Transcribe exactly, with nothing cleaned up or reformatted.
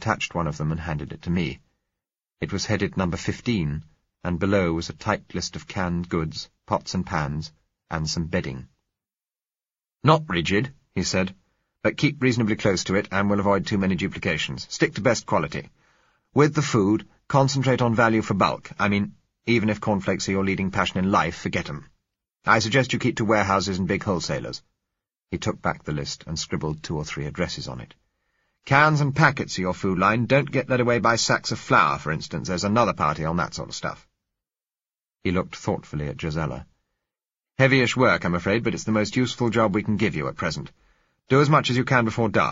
detached one of them and handed it to me. It was headed number fifteen, and below was a tight list of canned goods, pots and pans, and some bedding. "Not rigid," he said, "but keep reasonably close to it, and we'll avoid too many duplications. Stick to best quality. With the food, concentrate on value for bulk. I mean, even if cornflakes are your leading passion in life, forget 'em. I suggest you keep to warehouses and big wholesalers." He took back the list and scribbled two or three addresses on it. "Cans and packets are your food line. Don't get led away by sacks of flour, for instance. There's another party on that sort of stuff." He looked thoughtfully at Gisella. "Heavyish work, I'm afraid, but it's the most useful job we can give you at present. Do as much as you can before dark.